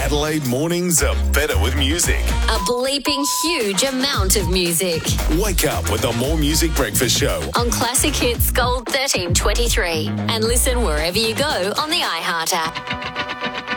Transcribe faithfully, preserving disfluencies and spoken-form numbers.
Adelaide mornings are better with music. A bleeping huge amount of music. Wake up with the More Music Breakfast Show On Classic Hits Gold thirteen twenty-three. And listen wherever you go on the iHeart app.